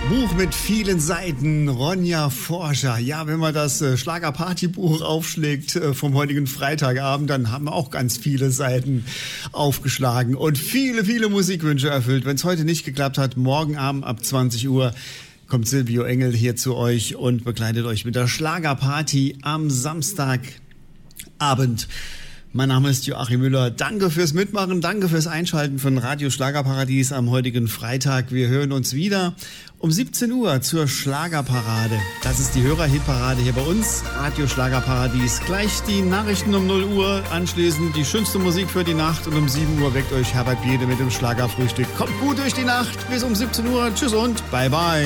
Buch mit vielen Seiten, Ronja Forscher. Ja, wenn man das Schlagerpartybuch aufschlägt vom heutigen Freitagabend, dann haben wir auch ganz viele Seiten aufgeschlagen und viele, viele Musikwünsche erfüllt. Wenn es heute nicht geklappt hat, morgen Abend ab 20 Uhr kommt Silvio Engel hier zu euch und begleitet euch mit der Schlagerparty am Samstagabend. Mein Name ist Joachim Müller. Danke fürs Mitmachen, danke fürs Einschalten von Radio Schlagerparadies am heutigen Freitag. Wir hören uns wieder um 17 Uhr zur Schlagerparade. Das ist die Hörerhitparade hier bei uns, Radio Schlagerparadies. Gleich die Nachrichten um 0 Uhr, anschließend die schönste Musik für die Nacht und um 7 Uhr weckt euch Herbert Biede mit dem Schlagerfrühstück. Kommt gut durch die Nacht, bis um 17 Uhr. Tschüss und bye bye.